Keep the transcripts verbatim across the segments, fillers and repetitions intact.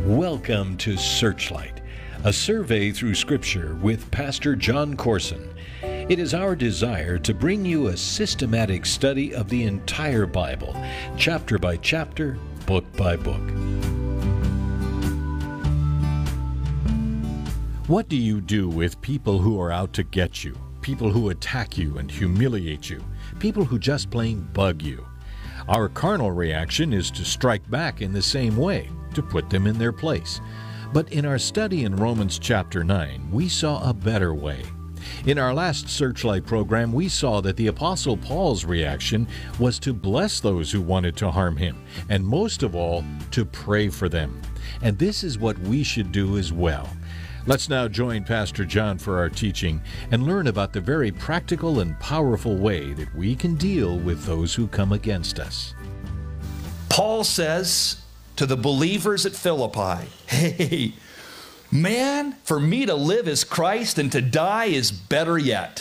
Welcome to Searchlight, a survey through Scripture with Pastor John Corson. It is our desire to bring you a systematic study of the entire Bible, chapter by chapter, book by book. What do you do with people who are out to get you? People who attack you and humiliate you? People who just plain bug you? Our carnal reaction is to strike back in the same way, to put them in their place. But in our study in Romans chapter nine, we saw a better way. In our last Searchlight program, we saw that the Apostle Paul's reaction was to bless those who wanted to harm him, and most of all, to pray for them. And this is what we should do as well. Let's now join Pastor John for our teaching and learn about the very practical and powerful way that we can deal with those who come against us. Paul says to the believers at Philippi, hey, man, for me to live is Christ and to die is better yet.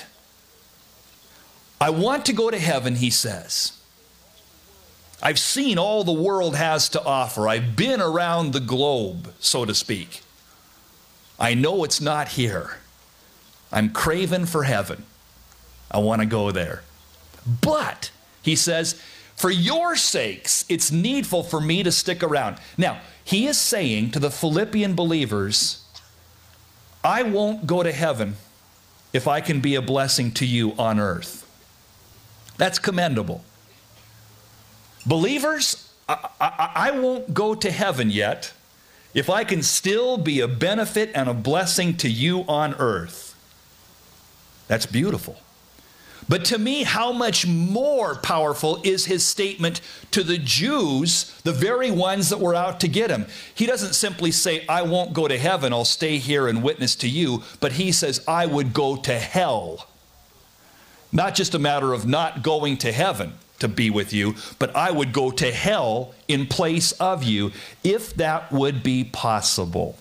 I want to go to heaven, he says. I've seen all the world has to offer. I've been around the globe, so to speak. I know it's not here. I'm craving for heaven. I want to go there. But, he says, for your sakes, it's needful for me to stick around. Now, he is saying to the Philippian believers, I won't go to heaven if I can be a blessing to you on earth. That's commendable. Believers, I, I, I won't go to heaven yet if I can still be a benefit and a blessing to you on earth. That's beautiful. But to me, how much more powerful is his statement to the Jews, the very ones that were out to get him. He doesn't simply say, I won't go to heaven, I'll stay here and witness to you, but he says, I would go to hell. Not just a matter of not going to heaven to be with you, but I would go to hell in place of you, if that would be possible.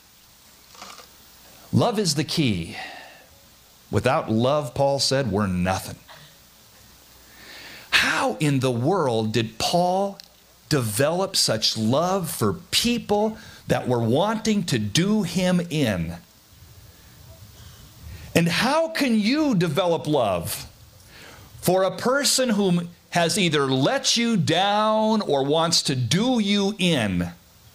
Love is the key. Without love, Paul said, we're nothing. How in the world did Paul develop such love for people that were wanting to do him in? And how can you develop love for a person whom has either let you down or wants to do you in?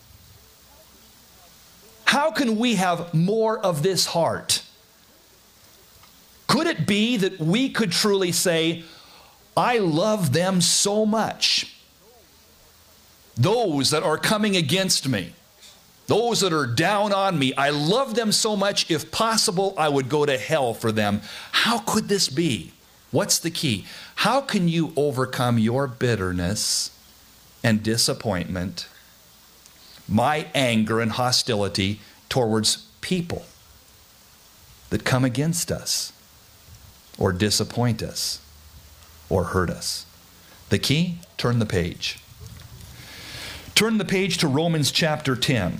How can we have more of this heart? Could it be that we could truly say, I love them so much? Those that are coming against me, those that are down on me, I love them so much, if possible, I would go to hell for them. How could this be? What's the key? How can you overcome your bitterness and disappointment, my anger and hostility towards people that come against us or disappoint us or hurt us? The key? Turn the page. Turn the page to Romans chapter ten.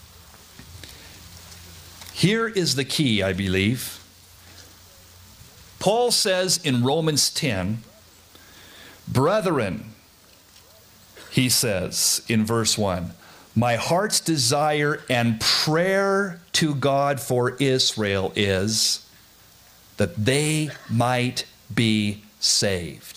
Here is the key, I believe. Paul says in Romans ten, brethren, he says in verse one, my heart's desire and prayer to God for Israel is that they might be saved.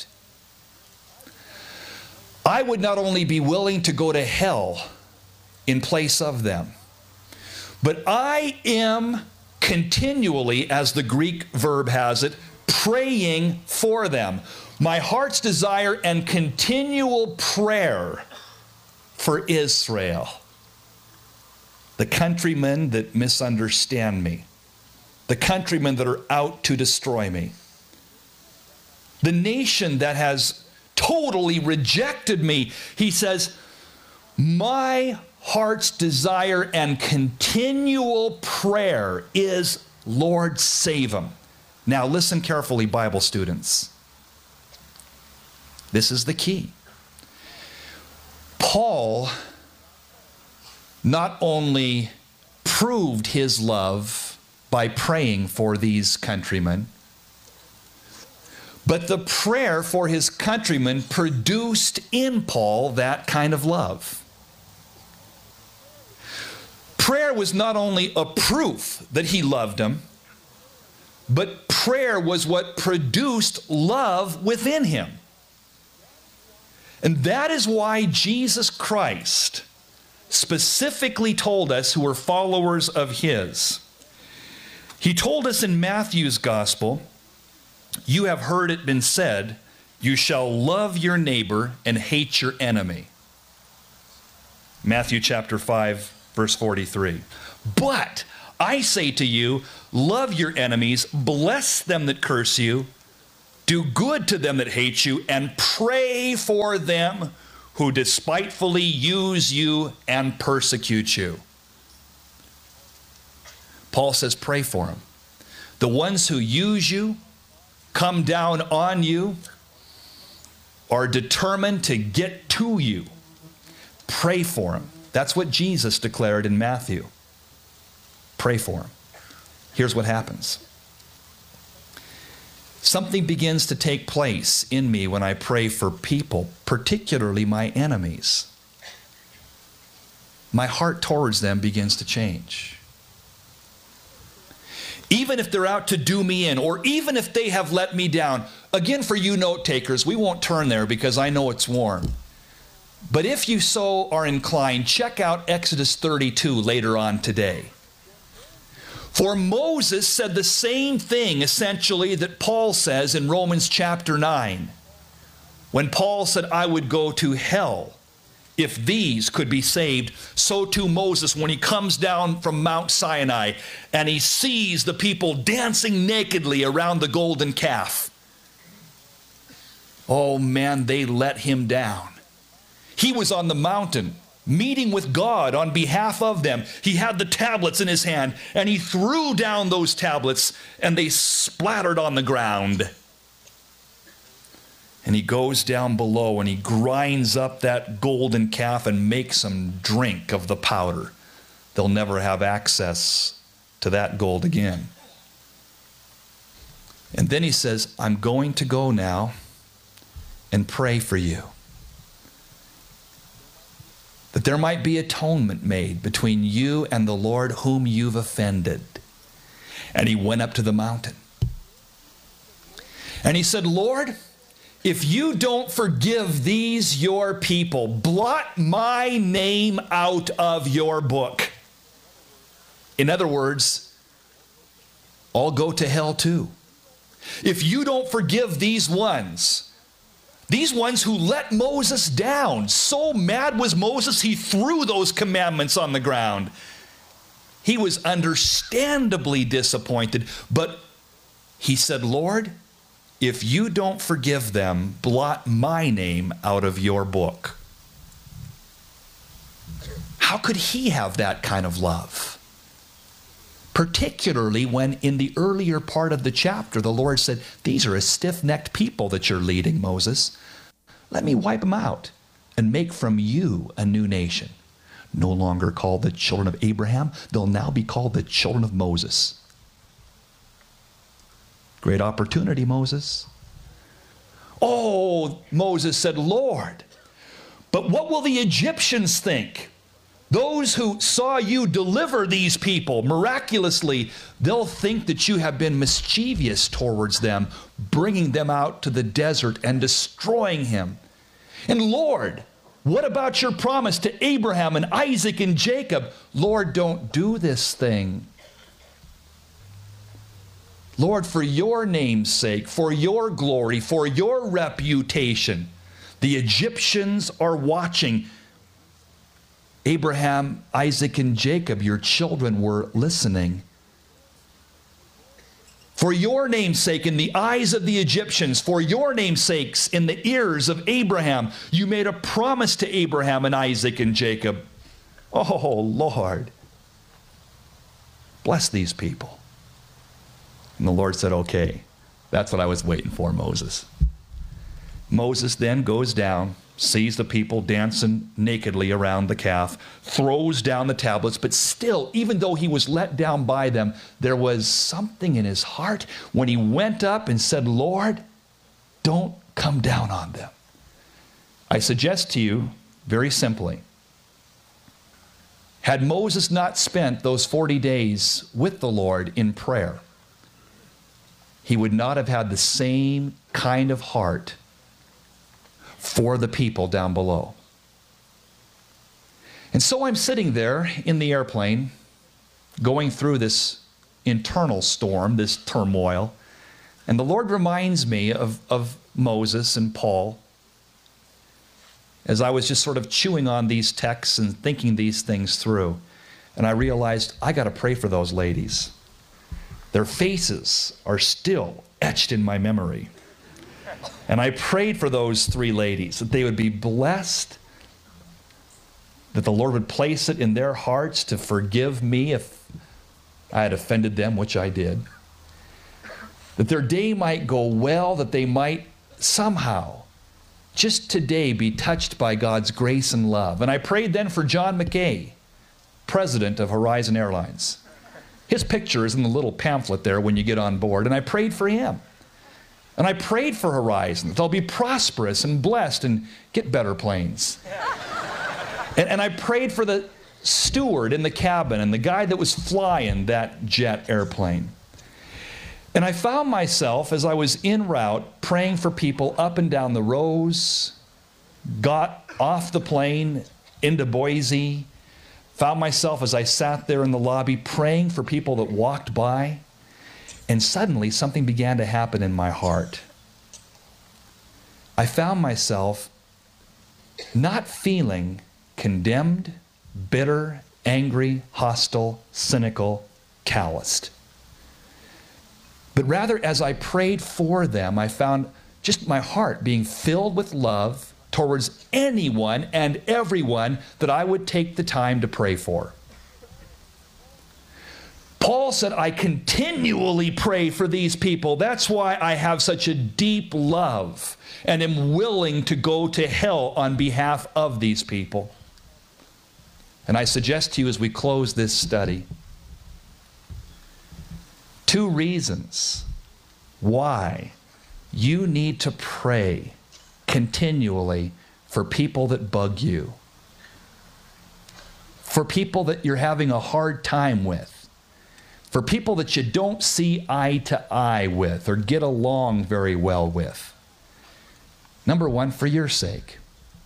I would not only be willing to go to hell in place of them, but I am continually, as the Greek verb has it, praying for them. My heart's desire and continual prayer for Israel, the countrymen that misunderstand me, the countrymen that are out to destroy me, the nation that has totally rejected me. He says, my heart's desire and continual prayer is, Lord, save them. Now listen carefully, Bible students. This is the key. Paul not only proved his love by praying for these countrymen, but the prayer for his countrymen produced in Paul that kind of love. Prayer was not only a proof that he loved him, but prayer was what produced love within him. And that is why Jesus Christ specifically told us, who are followers of his, he told us in Matthew's gospel, "You have heard it been said, you shall love your neighbor and hate your enemy." Matthew chapter five, verse forty-three. "But I say to you, love your enemies, bless them that curse you, do good to them that hate you, and pray for them who despitefully use you and persecute you." Paul says, pray for them. The ones who use you, come down on you, are determined to get to you. Pray for them. That's what Jesus declared in Matthew. Pray for them. Here's what happens. Something begins to take place in me when I pray for people, particularly my enemies. My heart towards them begins to change. Even if they're out to do me in, or even if they have let me down. Again, for you note takers, we won't turn there because I know it's warm. But if you so are inclined, check out Exodus thirty-two later on today. For Moses said the same thing, essentially, that Paul says in Romans chapter nine. When Paul said, I would go to hell if these could be saved, so too Moses, when he comes down from Mount Sinai and he sees the people dancing nakedly around the golden calf. Oh man, they let him down. He was on the mountain meeting with God on behalf of them. He had the tablets in his hand and he threw down those tablets and they splattered on the ground. And he goes down below and he grinds up that golden calf and makes them drink of the powder. They'll never have access to that gold again. And then he says, I'm going to go now and pray for you, that there might be atonement made between you and the Lord whom you've offended. And he went up to the mountain. And he said, Lord, if you don't forgive these your people, blot my name out of your book. In other words, I'll go to hell too. If you don't forgive these ones, these ones who let Moses down, so mad was Moses, he threw those commandments on the ground. He was understandably disappointed, but he said, Lord, if you don't forgive them, blot my name out of your book. How could he have that kind of love? Particularly when in the earlier part of the chapter, the Lord said, these are a stiff-necked people that you're leading, Moses. Let me wipe them out and make from you a new nation. No longer called the children of Abraham, they'll now be called the children of Moses. Great opportunity, Moses. Oh, Moses said, Lord, but what will the Egyptians think? Those who saw you deliver these people miraculously, they'll think that you have been mischievous towards them, bringing them out to the desert and destroying him. And Lord, what about your promise to Abraham and Isaac and Jacob? Lord, don't do this thing. Lord, for your name's sake, for your glory, for your reputation, the Egyptians are watching. Abraham, Isaac, and Jacob, your children, were listening. For your name's sake, in the eyes of the Egyptians, for your name's sakes, in the ears of Abraham, you made a promise to Abraham and Isaac and Jacob. Oh, Lord, bless these people. And the Lord said, okay, that's what I was waiting for, Moses. Moses then goes down, sees the people dancing nakedly around the calf, throws down the tablets, but still, even though he was let down by them, there was something in his heart when he went up and said, Lord, don't come down on them. I suggest to you, very simply, Had Moses not spent those forty days with the Lord in prayer, he would not have had the same kind of heart for the people down below. And so I'm sitting there in the airplane, going through this internal storm, this turmoil, and the Lord reminds me of, of Moses and Paul as I was just sort of chewing on these texts and thinking these things through. And I realized, I got to pray for those ladies. Their faces are still etched in my memory. And I prayed for those three ladies, that they would be blessed, that the Lord would place it in their hearts to forgive me if I had offended them, which I did. That their day might go well, that they might somehow, just today, be touched by God's grace and love. And I prayed then for John McKay, president of Horizon Airlines. His picture is in the little pamphlet there when you get on board, and I prayed for him. And I prayed for Horizon, that they'll be prosperous and blessed and get better planes. and, and I prayed for the steward in the cabin and the guy that was flying that jet airplane. And I found myself, as I was en route, praying for people up and down the rows, got off the plane into Boise, found myself as I sat there in the lobby praying for people that walked by, and suddenly something began to happen in my heart. I found myself not feeling condemned, bitter, angry, hostile, cynical, calloused. But rather, as I prayed for them, I found just my heart being filled with love towards anyone and everyone that I would take the time to pray for. Paul said, I continually pray for these people. That's why I have such a deep love and am willing to go to hell on behalf of these people. And I suggest to you as we close this study, two reasons why you need to pray continually for people that bug you, for people that you're having a hard time with, for people that you don't see eye to eye with or get along very well with. Number one, for your sake.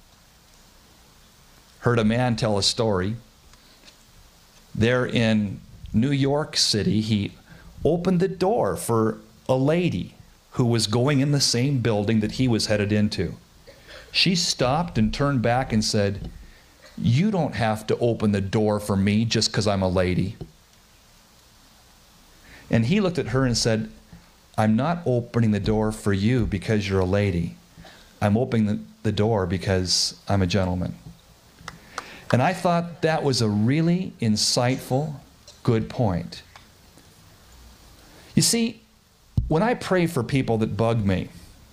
Heard a man tell a story. There in New York City, he opened the door for a lady who was going in the same building that he was headed into. She stopped and turned back and said, "You don't have to open the door for me just because I'm a lady." And he looked at her and said, "I'm not opening the door for you because you're a lady. I'm opening the, the door because I'm a gentleman." And I thought that was a really insightful, good point. You see, when I pray for people that bug me,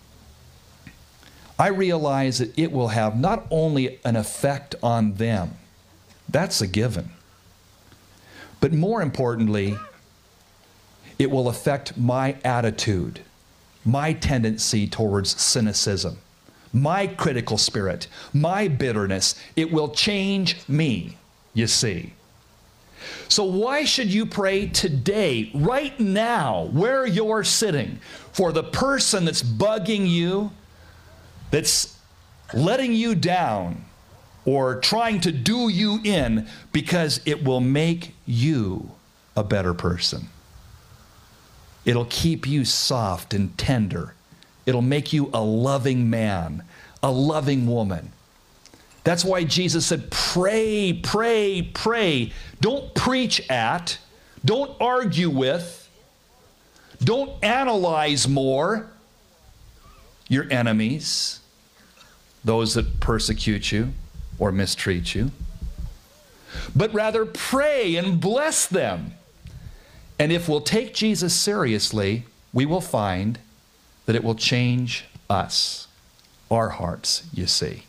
I realize that it will have not only an effect on them, that's a given, but more importantly, it will affect my attitude, my tendency towards cynicism, my critical spirit, my bitterness. It will change me, you see. So why should you pray today, right now, where you're sitting, for the person that's bugging you, that's letting you down, or trying to do you in, because it will make you a better person. It'll keep you soft and tender. It'll make you a loving man, a loving woman. That's why Jesus said, pray, pray, pray. Don't preach at, don't argue with, don't analyze more your enemies, those that persecute you or mistreat you, but rather pray and bless them. And if we'll take Jesus seriously, we will find that it will change us, our hearts, you see.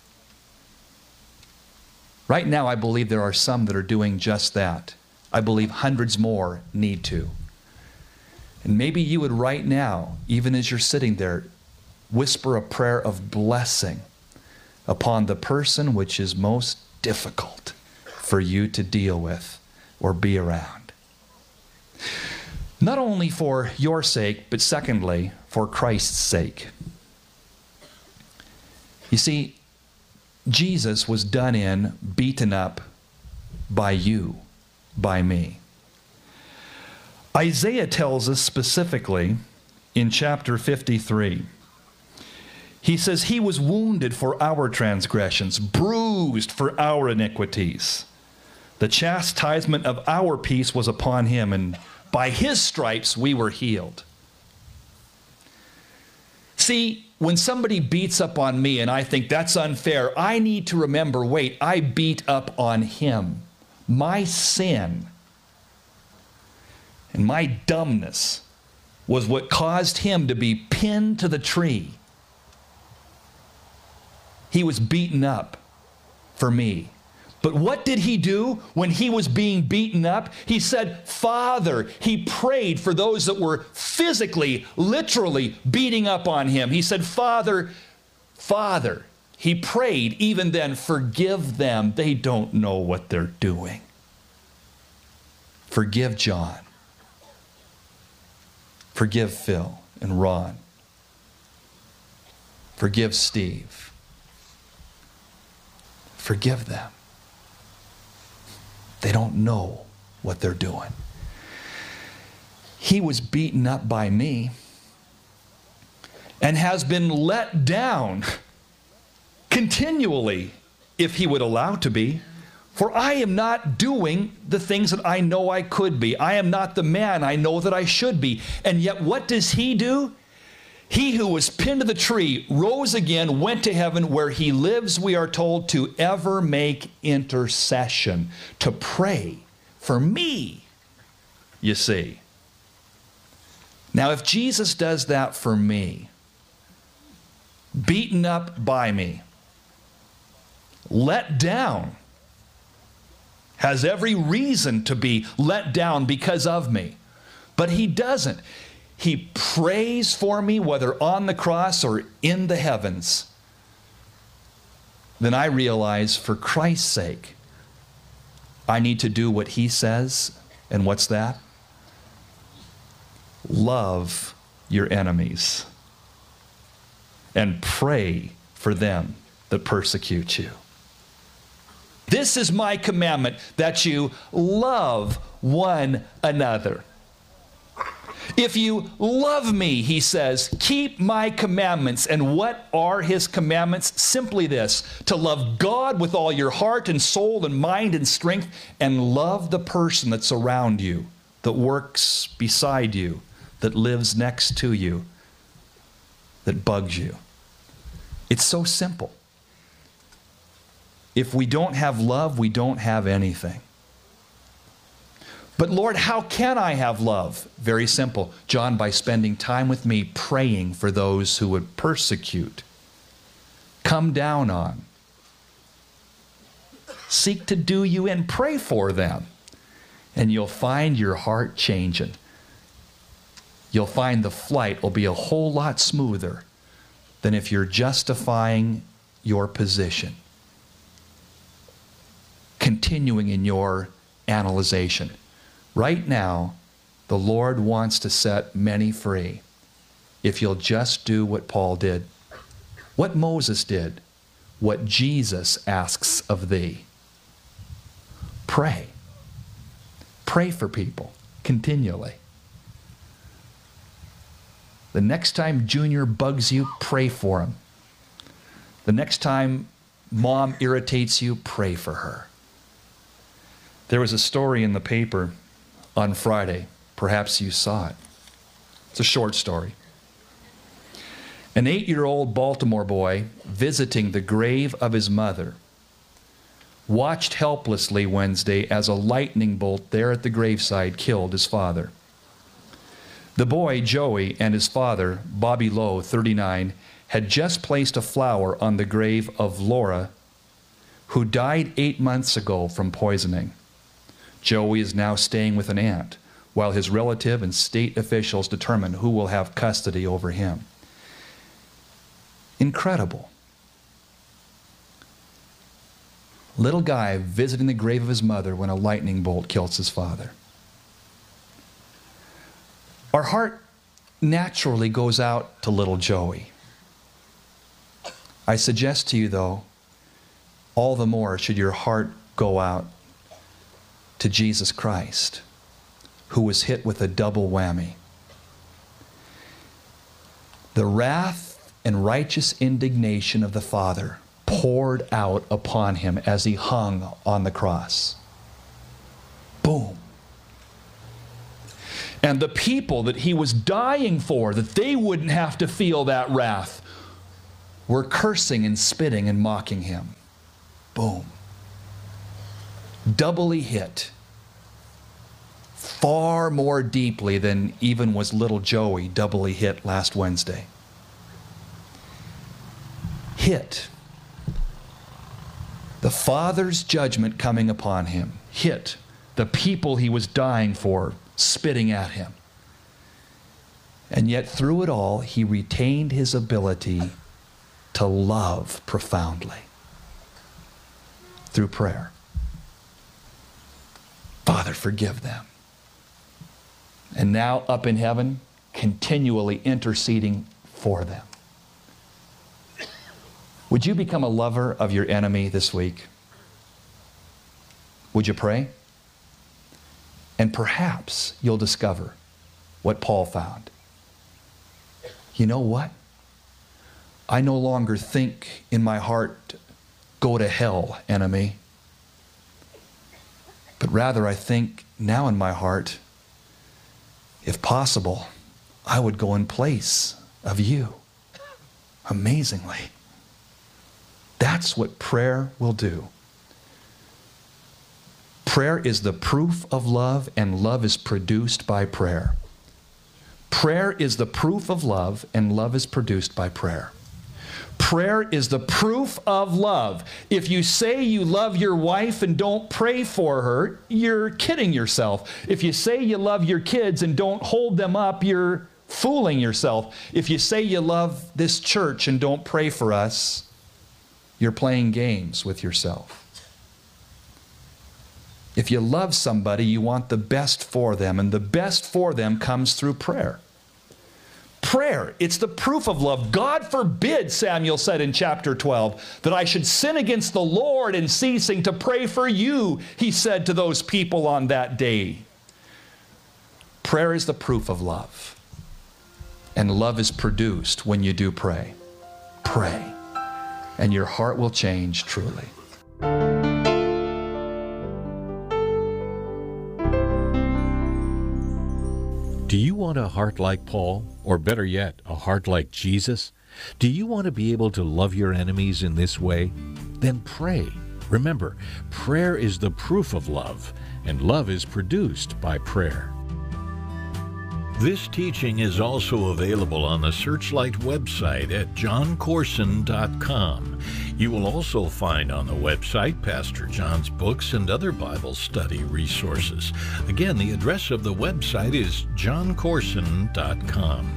Right now, I believe there are some that are doing just that. I believe hundreds more need to. And maybe you would right now, even as you're sitting there, whisper a prayer of blessing upon the person which is most difficult for you to deal with or be around. Not only for your sake, but secondly, for Christ's sake. You see, Jesus was done in, beaten up by you, by me. Isaiah tells us specifically in chapter fifty-three, he says, he was wounded for our transgressions, bruised for our iniquities. The chastisement of our peace was upon him, and by his stripes we were healed. See, when somebody beats up on me and I think that's unfair, I need to remember, wait, I beat up on him. My sin and my dumbness was what caused him to be pinned to the tree. He was beaten up for me. But what did he do when he was being beaten up? He said, Father. He prayed for those that were physically, literally beating up on him. He said, Father, Father. He prayed, even then, forgive them. They don't know what they're doing. Forgive John. Forgive Phil and Ron. Forgive Steve. Forgive them. They don't know what they're doing. He was beaten up by me and has been let down continually, if he would allow to be. For I am not doing the things that I know I could be. I am not the man I know that I should be. And yet what does he do? He who was pinned to the tree rose again, went to heaven, where he lives, we are told, to ever make intercession, to pray for me, you see. Now, if Jesus does that for me, beaten up by me, let down, has every reason to be let down because of me, but he doesn't. He prays for me, whether on the cross or in the heavens. Then I realize, for Christ's sake, I need to do what he says. And what's that? Love your enemies and pray for them that persecute you. This is my commandment, that you love one another. If you love me, he says, keep my commandments. And what are his commandments? Simply this: to love God with all your heart and soul and mind and strength, and love the person that's around you, that works beside you, that lives next to you, that bugs you. It's so simple. If we don't have love, we don't have anything. But Lord, how can I have love? Very simple. John, by spending time with me praying for those who would persecute, come down on, seek to do you in, pray for them. And you'll find your heart changing. You'll find the flight will be a whole lot smoother than if you're justifying your position, continuing in your analyzation. Right now, the Lord wants to set many free if you'll just do what Paul did, what Moses did, what Jesus asks of thee. Pray. Pray for people continually. The next time Junior bugs you, pray for him. The next time Mom irritates you, pray for her. There was a story in the paper on Friday. Perhaps you saw it. It's a short story. An eight-year-old Baltimore boy visiting the grave of his mother watched helplessly Wednesday as a lightning bolt there at the graveside killed his father. The boy, Joey, and his father, Bobby Lowe, thirty-nine, had just placed a flower on the grave of Laura, who died eight months ago from poisoning. Joey is now staying with an aunt, while his relative and state officials determine who will have custody over him. Incredible. Little guy visiting the grave of his mother when a lightning bolt kills his father. Our heart naturally goes out to little Joey. I suggest to you, though, all the more should your heart go out to Jesus Christ, who was hit with a double whammy. The wrath and righteous indignation of the Father poured out upon him as he hung on the cross. Boom. And the people that he was dying for, that they wouldn't have to feel that wrath, were cursing and spitting and mocking him. Boom. Doubly hit. Far more deeply than even was little Joey doubly hit last Wednesday. Hit. The Father's judgment coming upon him. Hit the people he was dying for, spitting at him. And yet through it all, he retained his ability to love profoundly through prayer. Father, forgive them. And now up in heaven, continually interceding for them. Would you become a lover of your enemy this week? Would you pray? And perhaps you'll discover what Paul found. You know what? I no longer think in my heart, go to hell, enemy. But rather I think now in my heart, if possible, I would go in place of you. Amazingly. That's what prayer will do. Prayer is the proof of love, and love is produced by prayer. Prayer is the proof of love, and love is produced by prayer. Prayer is the proof of love. If you say you love your wife and don't pray for her, you're kidding yourself. If you say you love your kids and don't hold them up, you're fooling yourself. If you say you love this church and don't pray for us, you're playing games with yourself. If you love somebody, you want the best for them, and the best for them comes through prayer. Prayer, it's the proof of love. God forbid, Samuel said in chapter twelve, that I should sin against the Lord in ceasing to pray for you, he said to those people on that day. Prayer is the proof of love. And love is produced when you do pray. Pray. And your heart will change truly. Do you want a heart like Paul? Or better yet, a heart like Jesus? Do you want to be able to love your enemies in this way? Then pray. Remember, prayer is the proof of love, and love is produced by prayer. This teaching is also available on the Searchlight website at john corson dot com. You will also find on the website Pastor John's books and other Bible study resources. Again, the address of the website is john corson dot com.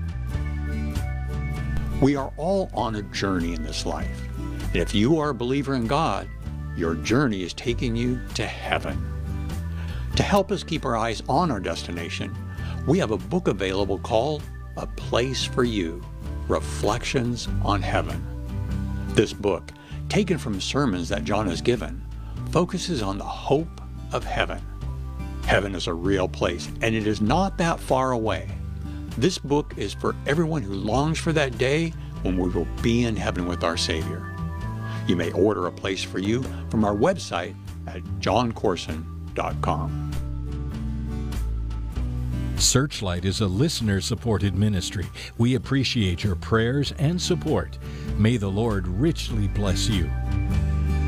We are all on a journey in this life. And if you are a believer in God, your journey is taking you to heaven. To help us keep our eyes on our destination, we have a book available called A Place for You, Reflections on Heaven. This book, taken from sermons that John has given, focuses on the hope of heaven. Heaven is a real place, and it is not that far away. This book is for everyone who longs for that day when we will be in heaven with our Savior. You may order A Place for You from our website at john corson dot com. Searchlight is a listener-supported ministry. We appreciate your prayers and support. May the Lord richly bless you.